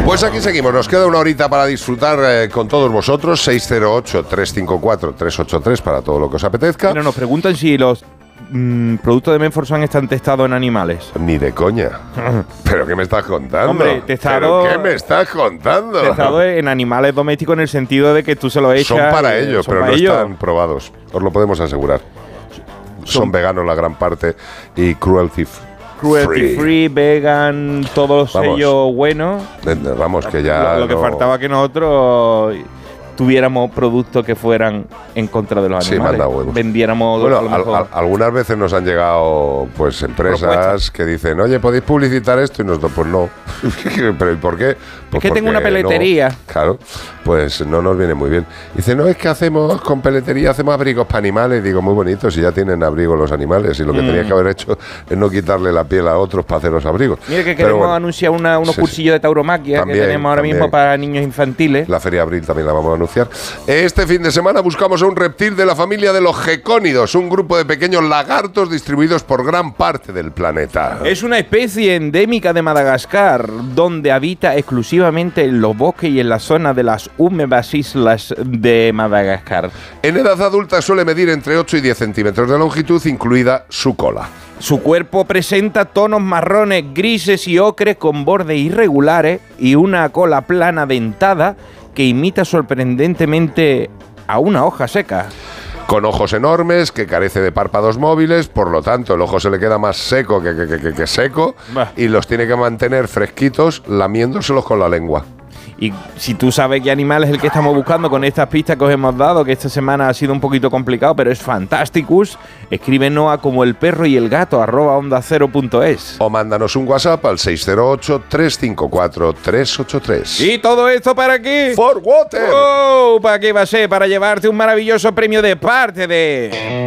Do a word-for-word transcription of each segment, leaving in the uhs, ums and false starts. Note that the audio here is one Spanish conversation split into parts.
Pues aquí seguimos, nos queda una horita para disfrutar eh, con todos vosotros. Seis cero ocho, tres cinco cuatro, tres ocho tres para todo lo que os apetezca. Pero nos preguntan si los mm, productos de Menforsan están testados en animales. Ni de coña. ¿Pero qué me estás contando? Hombre, testado, ¿Pero qué me estás contando? Testado en animales domésticos en el sentido de que tú se lo echas. Son para ellos, son pero para no ellos. están probados. Os lo podemos asegurar. Son, son veganos la gran parte y cruelty Cruelty free, free vegan, todos Vamos. ellos buenos. Vamos, que ya Lo, lo que no... faltaba que nosotros tuviéramos productos que fueran en contra de los Sí, animales. manda huevos. Vendiéramos Bueno, a lo al, mejor. al, algunas veces nos han llegado pues empresas Propuestas. que dicen, oye, ¿podéis publicitar esto? Y nosotros, pues no. ¿Pero y por qué? Pues es que tengo porque una peletería. no. Claro, pues no nos viene muy bien. Dice, no, es que hacemos con peletería, hacemos abrigos para animales. Digo, muy bonitos, si ya tienen abrigos los animales. Y lo que Mm. tenías que haber hecho es no quitarle la piel a otros para hacer los abrigos. Mira que Pero queremos bueno, anunciar una, unos sí, cursillos sí. de tauromaquia También, que tenemos ahora también. mismo para niños infantiles. La Feria Abril también la vamos a anunciar. Este fin de semana buscamos a un reptil de la familia de los gecónidos, un grupo de pequeños lagartos distribuidos por gran parte del planeta. Es una especie endémica de Madagascar, donde habita exclusivamente en los bosques y en la zona de las húmedas islas de Madagascar. En edad adulta suele medir entre ocho y diez centímetros de longitud, incluida su cola. Su cuerpo presenta tonos marrones, grises y ocres con bordes irregulares y una cola plana dentada que imita sorprendentemente a una hoja seca. Con ojos enormes, que carece de párpados móviles, por lo tanto el ojo se le queda más seco que, que, que, que seco Bah. y los tiene que mantener fresquitos lamiéndoselos con la lengua. Y si tú sabes qué animal es el que estamos buscando con estas pistas que os hemos dado, que esta semana ha sido un poquito complicado, pero es Fantasticus, escríbenos a como el perro y el gato arroba onda cero punto es. O mándanos un WhatsApp al seis cero ocho, tres cinco cuatro, tres ocho tres. ¿Y todo esto para qué? For Water. ¡Oh! ¿Para qué va a ser? Para llevarte un maravilloso premio de parte de...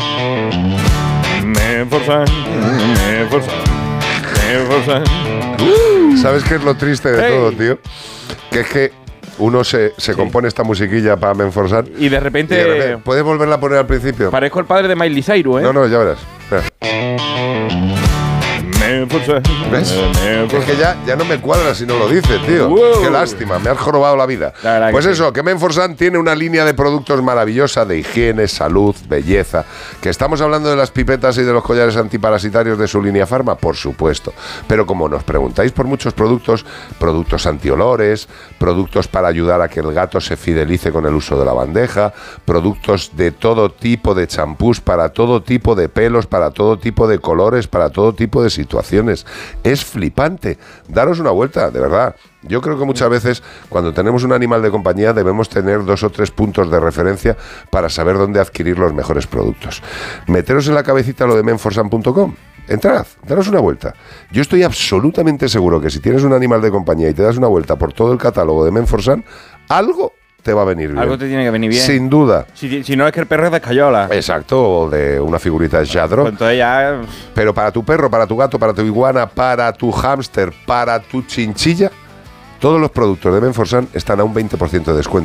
Menforsan, Menforsan, Menforsan. ¿Sabes qué es lo triste de Hey. todo, tío? Que es que uno se, se compone esta musiquilla para Menforsan Y de y de repente... repente, ¿puedes volverla a poner al principio? Parezco el padre de Miley Cyrus, ¿eh? No, no, ya verás. Espera. Menforsan, ¿Ves? Menforsan. Es que ya, ya no me cuadra si no lo dice, tío. Wow. Qué lástima, me has jorobado la vida. La verdad Pues que eso, que Menforsan tiene una línea de productos maravillosa de higiene, salud, belleza. Que estamos hablando de las pipetas y de los collares antiparasitarios de su línea Pharma, por supuesto. Pero como nos preguntáis por muchos productos, productos antiolores, productos para ayudar a que el gato se fidelice con el uso de la bandeja, productos de todo tipo de champús, para todo tipo de pelos, para todo tipo de colores, para todo tipo de situaciones. Es flipante. Daros una vuelta, de verdad. Yo creo que muchas veces cuando tenemos un animal de compañía debemos tener dos o tres puntos de referencia para saber dónde adquirir los mejores productos. Meteros en la cabecita lo de menforsan punto com. Entrad, daros una vuelta. Yo estoy absolutamente seguro que si tienes un animal de compañía y te das una vuelta por todo el catálogo de Menforsan, algo te va a venir bien. Algo te tiene que venir bien. Sin duda. Si, si no es que el perro es de escayola. Exacto, o de una figurita de Jadro. Pues entonces ya... Pero para tu perro, para tu gato, para tu iguana, para tu hámster, para tu chinchilla, todos los productos de Menforsan están a un veinte por ciento de descuento.